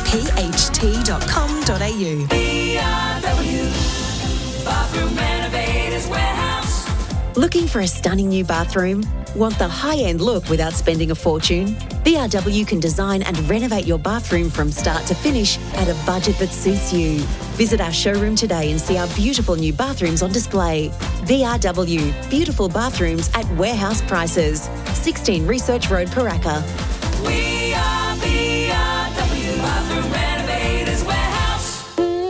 pht.com.au. BRW Bathroom Renovators Warehouse. Looking for a stunning new bathroom? Want the high-end look without spending a fortune? BRW can design and renovate your bathroom from start to finish at a budget that suits you. Visit our showroom today and see our beautiful new bathrooms on display. BRW, beautiful bathrooms at warehouse prices. 16 Research Road, Paraka. We are BRW Bathroom Renovators Warehouse.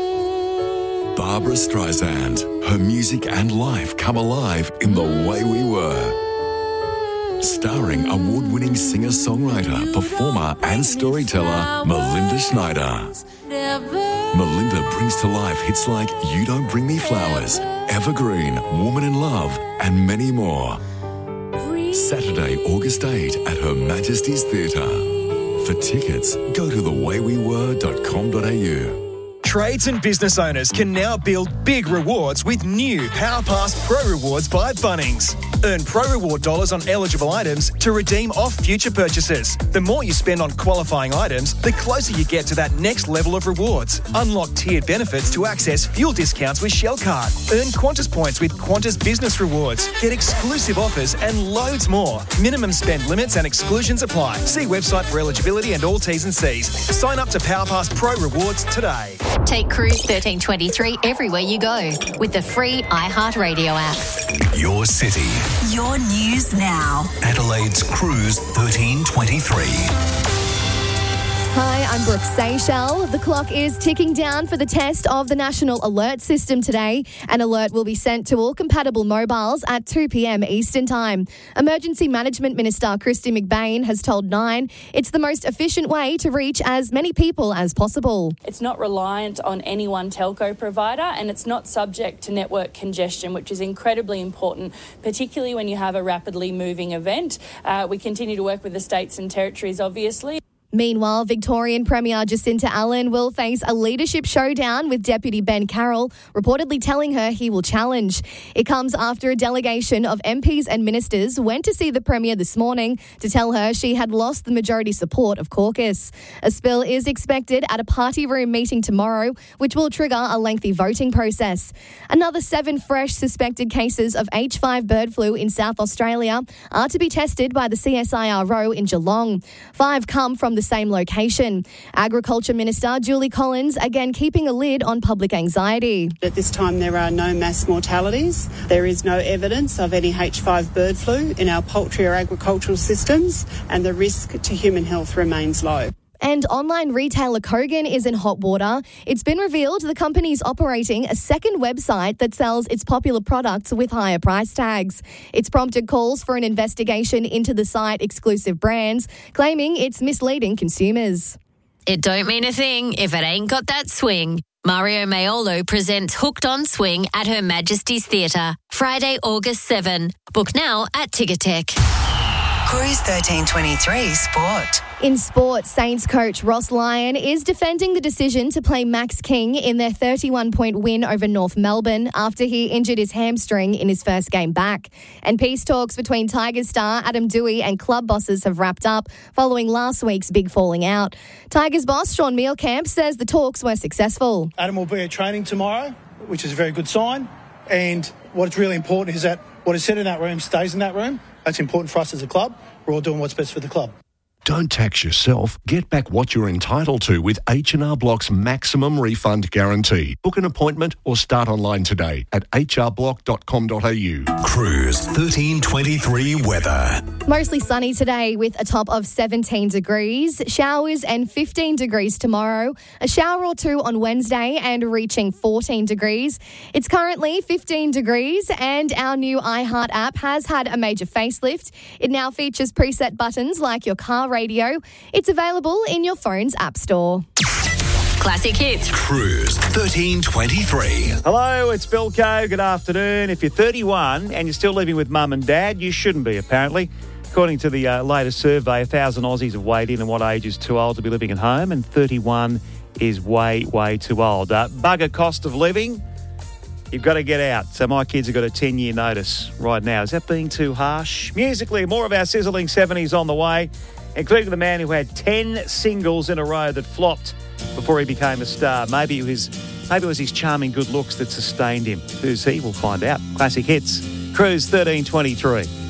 Barbara Streisand. Her music and life come alive in The Way We Were. Starring award-winning singer-songwriter, performer and storyteller Melinda Schneider. Melinda brings to life hits like You Don't Bring Me Flowers, Evergreen, Woman in Love and many more. Saturday, August 8 at Her Majesty's Theatre. For tickets, go to thewaywewere.com.au. Trades and business owners can now build big rewards with new PowerPass Pro Rewards by Bunnings. Earn Pro Reward dollars on eligible items to redeem off future purchases. The more you spend on qualifying items, the closer you get to that next level of rewards. Unlock tiered benefits to access fuel discounts with Shell Card. Earn Qantas points with Qantas Business Rewards. Get exclusive offers and loads more. Minimum spend limits and exclusions apply. See website for eligibility and all T's and C's. Sign up to PowerPass Pro Rewards today. Take Cruise 1323 everywhere you go with the free iHeartRadio app. Your city. Your news now. Adelaide's Cruise 1323. Hi, I'm Brooke Seychelles. The clock is ticking down for the test of the National Alert System today. An alert will be sent to all compatible mobiles at 2 p.m. Eastern Time. Emergency Management Minister Kristy McBain has told Nine it's the most efficient way to reach as many people as possible. It's not reliant on any one telco provider and it's not subject to network congestion, which is incredibly important, particularly when you have a rapidly moving event. We continue to work with the states and territories, obviously. Meanwhile, Victorian Premier Jacinta Allen will face a leadership showdown with Deputy Ben Carroll, reportedly telling her he will challenge. It comes after a delegation of MPs and ministers went to see the Premier this morning to tell her she had lost the majority support of caucus. A spill is expected at a party room meeting tomorrow, which will trigger a lengthy voting process. Another 7 fresh suspected cases of H5 bird flu in South Australia are to be tested by the CSIRO in Geelong. 5 come from the same location. Agriculture Minister Julie Collins again keeping a lid on public anxiety. At this time there are no mass mortalities. There is no evidence of any H5 bird flu in our poultry or agricultural systems and the risk to human health remains low. And online retailer Kogan is in hot water. It's been revealed the company's operating a second website that sells its popular products with higher price tags. It's prompted calls for an investigation into the site exclusive brands, claiming it's misleading consumers. It don't mean a thing if it ain't got that swing. Mario Maiolo presents Hooked on Swing at Her Majesty's Theatre, Friday, August 7. Book now at Ticketek. Cruise 1323 Sport. In sport, Saints coach Ross Lyon is defending the decision to play Max King in their 31-point win over North Melbourne after he injured his hamstring in his first game back. And peace talks between Tigers star Adam Dewey and club bosses have wrapped up following last week's big falling out. Tigers boss Sean Mielkamp says the talks were successful. Adam will be at training tomorrow, which is a very good sign. And what's really important is that what is said in that room stays in that room. That's important for us as a club. We're all doing what's best for the club. Don't tax yourself. Get back what you're entitled to with H&R Block's maximum refund guarantee. Book an appointment or start online today at hrblock.com.au. Cruise 1323 weather. Mostly sunny today with a top of 17 degrees. Showers and 15 degrees tomorrow. A shower or two on Wednesday and reaching 14 degrees. It's currently 15 degrees and our new iHeart app has had a major facelift. It now features preset buttons like your car radio. It's available in your phone's app store. Classic hits. Cruise 1323. Hello, it's Bill Coe. Good afternoon. If you're 31 and you're still living with mum and dad, you shouldn't be, apparently. According to the latest survey, 1,000 Aussies have weighed in on what age is too old to be living at home, and 31 is way, way too old. Bugger cost of living. You've got to get out. So my kids have got a 10-year notice right now. Is that being too harsh? Musically, more of our sizzling 70s on the way, including the man who had 10 singles in a row that flopped before he became a star. Maybe it was his charming good looks that sustained him. Who's he? We'll find out. Classic Hits. Cruise 1323.